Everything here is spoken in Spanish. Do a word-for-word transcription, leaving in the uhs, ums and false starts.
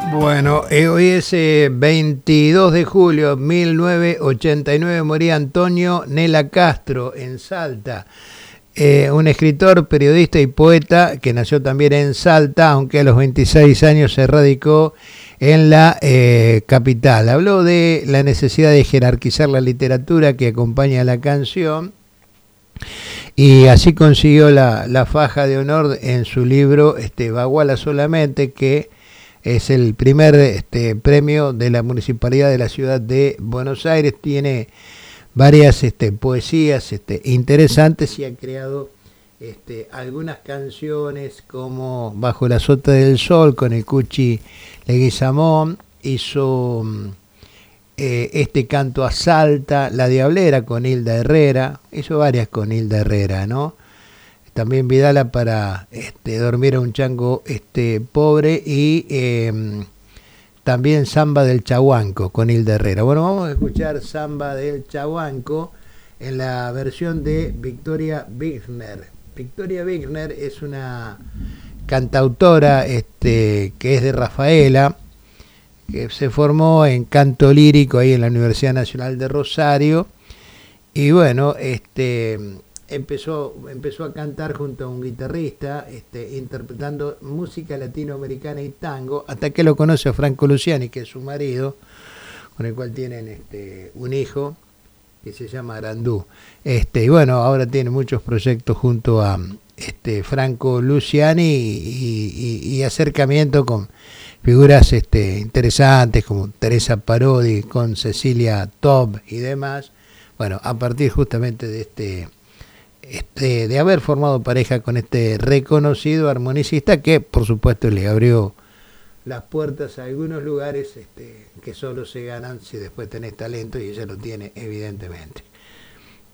Bueno, eh, hoy es eh, veintidós de julio de mil novecientos ochenta y nueve, moría Antonio Nela Castro en Salta, eh, un escritor, periodista y poeta que nació también en Salta, aunque a los veintiséis años se radicó en la eh, capital. Habló de la necesidad de jerarquizar la literatura que acompaña a la canción y así consiguió la, la faja de honor en su libro este, Baguala solamente, que es el primer este, premio de la Municipalidad de la Ciudad de Buenos Aires. Tiene varias este, poesías este, interesantes y ha creado este, algunas canciones como Bajo la Sota del Sol con el Cuchi Leguizamón. Hizo eh, este Canto a Salta, La Diablera con Hilda Herrera. Hizo varias con Hilda Herrera, ¿no? También Vidala para este, Dormir a un chango este, pobre y eh, también Samba del Chahuanco con Hilda Herrera. Bueno, vamos a escuchar Samba del Chahuanco en la versión de Victoria Wigner. Victoria Wigner es una cantautora este, que es de Rafaela, que se formó en canto lírico ahí en la Universidad Nacional de Rosario y bueno, este... Empezó, empezó a cantar junto a un guitarrista, este, interpretando música latinoamericana y tango, hasta que lo conoce a Franco Luciani, que es su marido, con el cual tienen este, un hijo que se llama Arandú. Este, y bueno, ahora tiene muchos proyectos junto a este, Franco Luciani y, y, y acercamiento con figuras este, interesantes como Teresa Parodi, con Cecilia Todd y demás. Bueno, a partir justamente de este... Este, de haber formado pareja con este reconocido armonicista que por supuesto le abrió las puertas a algunos lugares este, que solo se ganan si después tenés talento, y ella lo tiene evidentemente.